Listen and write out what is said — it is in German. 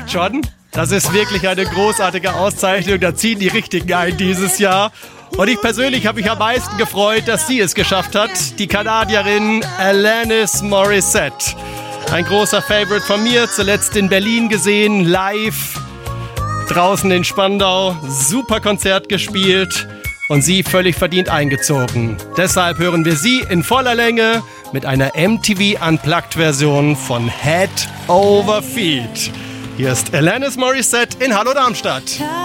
John, das ist wirklich eine großartige Auszeichnung. Da ziehen die Richtigen ein dieses Jahr. Und ich persönlich habe mich am meisten gefreut, dass sie es geschafft hat. Die Kanadierin Alanis Morissette. Ein großer Favorite von mir, zuletzt in Berlin gesehen, live. Draußen in Spandau, super Konzert gespielt und sie völlig verdient eingezogen. Deshalb hören wir sie in voller Länge mit einer MTV Unplugged-Version von Head Over Feet. Hier ist Alanis Morissette in Hallo Darmstadt.